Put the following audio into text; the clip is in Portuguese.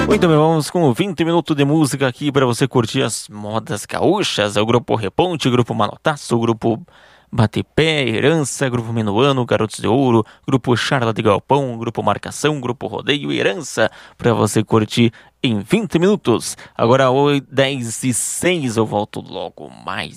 Muito bem, vamos com 20 minutos de música aqui para você curtir as modas gaúchas. É o Grupo Reponte, o Grupo Manotaço, o Grupo Bate-Pé, Herança, Grupo Minuano, Garotos de Ouro, Grupo Charla de Galpão, Grupo Marcação, Grupo Rodeio e Herança, para você curtir em 20 minutos. Agora, 10 e 6, eu volto logo mais.